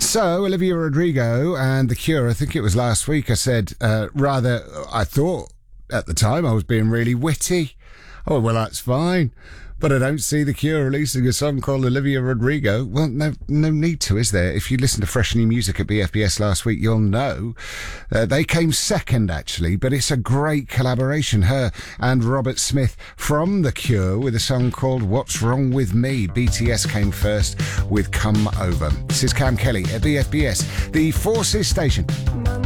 So, Olivia Rodrigo and The Cure, I think it was last week, I said, I thought at the time I was being really witty. Oh, well, that's fine. But I don't see The Cure releasing a song called Olivia Rodrigo. Well, no need to, is there? If you listened to Fresh New Music at BFBS last week, you'll know. They came second, actually, but it's a great collaboration. Her and Robert Smith from The Cure with a song called What's Wrong With Me. BTS came first with Come Over. This is Cam Kelly at BFBS, the Forces station.